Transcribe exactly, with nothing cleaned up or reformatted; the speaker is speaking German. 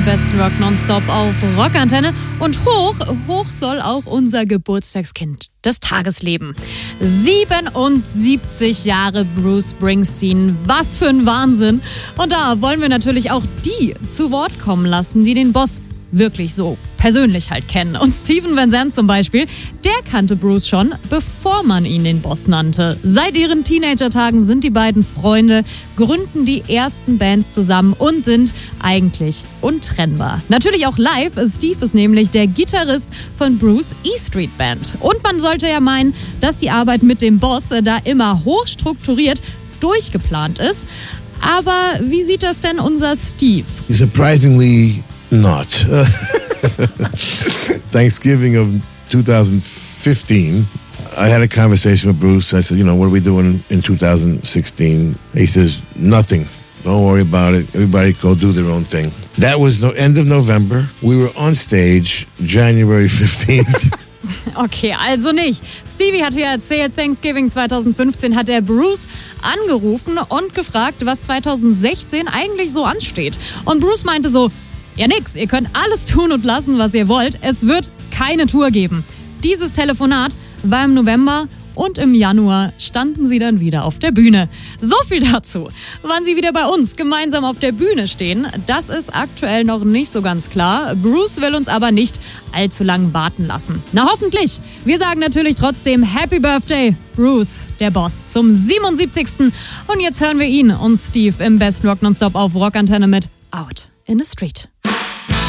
besten Rock nonstop auf Rockantenne. Und hoch, hoch soll auch unser Geburtstagskind des Tages leben. siebenundsiebzig Jahre Bruce Springsteen. Was für ein Wahnsinn. Und da wollen wir natürlich auch die zu Wort kommen lassen, die den Boss wirklich so persönlich halt kennen. Und Steven Van Zandt zum Beispiel, der kannte Bruce schon, bevor man ihn den Boss nannte. Seit ihren Teenager-Tagen sind die beiden Freunde, gründen die ersten Bands zusammen und sind eigentlich untrennbar. Natürlich auch live. Steve ist nämlich der Gitarrist von Bruce E Street Band. Und man sollte ja meinen, dass die Arbeit mit dem Boss da immer hochstrukturiert durchgeplant ist. Aber wie sieht das denn unser Steve? Surprisingly not. Thanksgiving of two thousand fifteen, I had a conversation with Bruce. I said, you know, what are we doing in two thousand sixteen? He says, nothing. Don't worry about it. Everybody go do their own thing. That was no end of November. We were on stage January fifteenth. Okay, also nicht. Stevie hatte ja erzählt, Thanksgiving zwanzig fünfzehn hat er Bruce angerufen und gefragt, was zwanzig sechzehn eigentlich so ansteht. Und Bruce meinte so, ja nix, ihr könnt alles tun und lassen, was ihr wollt. Es wird keine Tour geben. Dieses Telefonat war im November und im Januar standen sie dann wieder auf der Bühne. So viel dazu. Wann sie wieder bei uns gemeinsam auf der Bühne stehen, das ist aktuell noch nicht so ganz klar. Bruce will uns aber nicht allzu lang warten lassen. Na hoffentlich. Wir sagen natürlich trotzdem Happy Birthday, Bruce, der Boss, zum siebenundsiebzigsten Und jetzt hören wir ihn und Steve im besten Rock nonstop auf Rockantenne mit Out in the Street.